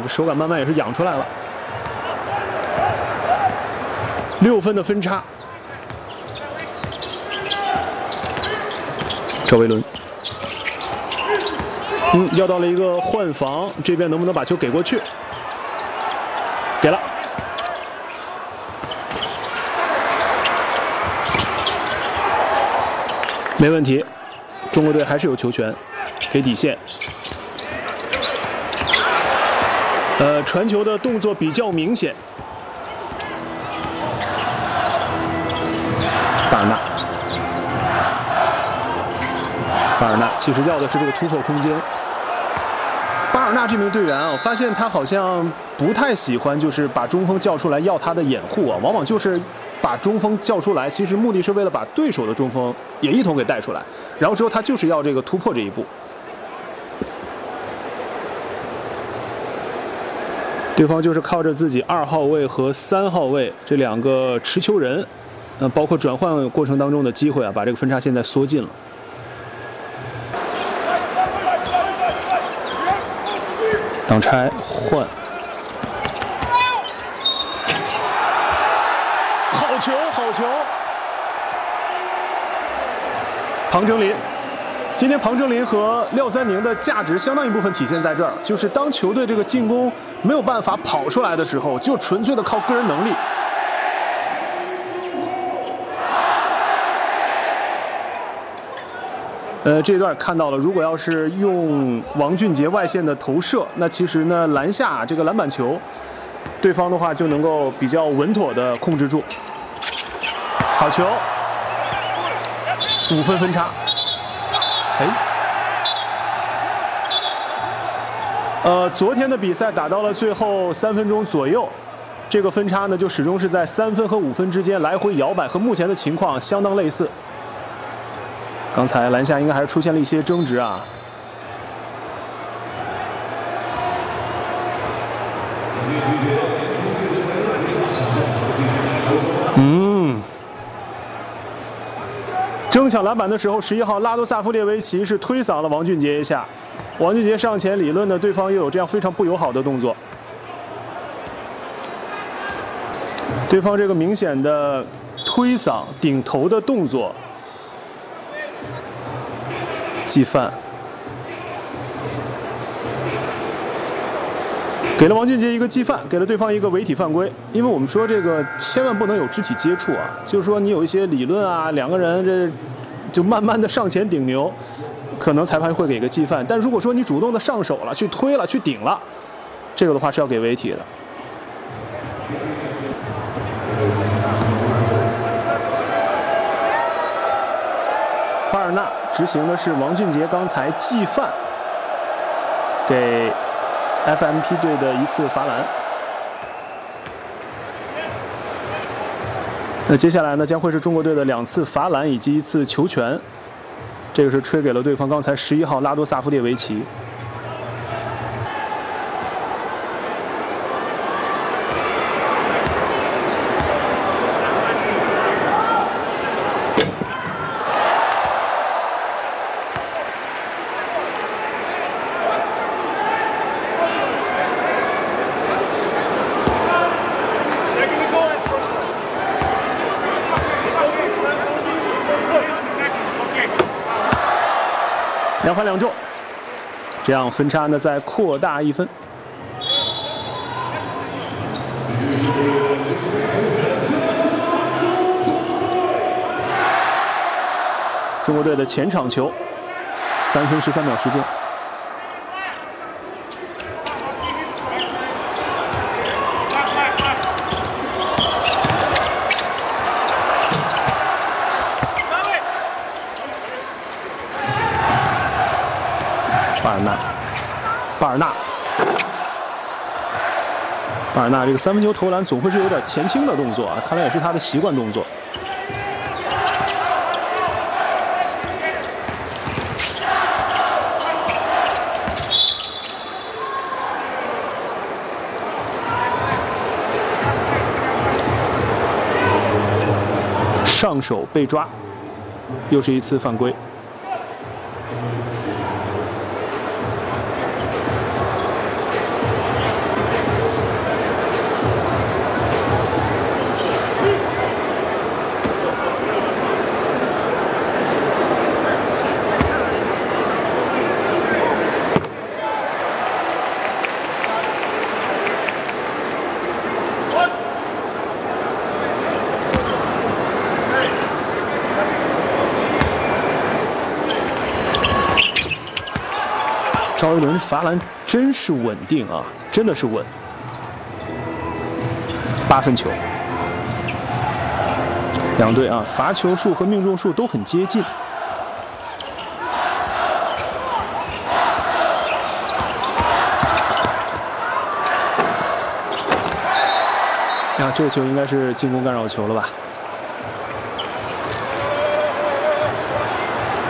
这手感慢慢也是养出来了。6分的分差。赵维伦，要到了一个换防，这边能不能把球给过去？给了。没问题，中国队还是有球权，给底线。传球的动作比较明显。巴尔纳其实要的是这个突破空间。巴尔纳这名队员啊，我发现他好像不太喜欢就是把中锋叫出来要他的掩护啊，往往就是把中锋叫出来，其实目的是为了把对手的中锋也一同给带出来，然后之后他就是要这个突破这一步。对方就是靠着自己2号位和3号位这2个持球人，包括转换过程当中的机会啊，把这个分差现在缩进了。挡拆换，好球，好球！庞征林，今天庞征林和廖三宁的价值相当一部分体现在这儿，就是当球队这个进攻没有办法跑出来的时候，就纯粹的靠个人能力。这一段看到了，如果要是用王俊杰外线的投射，那其实呢篮下这个篮板球，对方的话就能够比较稳妥的控制住。好球，5分分差。昨天的比赛打到了最后3分钟左右，这个分差呢就始终是在3分和5分之间来回摇摆，和目前的情况相当类似。刚才篮下应该还是出现了一些争执啊。争抢篮板的时候，11号拉多萨夫列维奇是推搡了王俊杰一下，王俊杰上前理论的，对方又有这样非常不友好的动作。对方这个明显的推搡顶头的动作。计犯，给了王俊杰一个计犯，给了对方一个违体犯规。因为我们说这个千万不能有肢体接触啊，就是说你有一些理论啊，2个人这就慢慢的上前顶牛，可能裁判会给个计犯。但如果说你主动的上手了，去推了，去顶了，这个的话是要给违体的。巴尔纳执行的是王俊杰刚才计犯给 FMP 队的一次罚篮。那接下来呢，将会是中国队的2次罚篮以及1次球权，这个是吹给了对方刚才11号拉多萨夫列维奇。2罚2中，这样分差呢再扩大1分。中国队的前场球，3分13秒时间。巴尔纳这个3分球投篮总会是有点前倾的动作啊，看来也是他的习惯动作。上手被抓，又是1次犯规。 赵一伦罚篮真是稳定啊，真的是稳。8分球，两队啊，罚球数和命中数都很接近。啊，这个球应该是进攻干扰球了吧？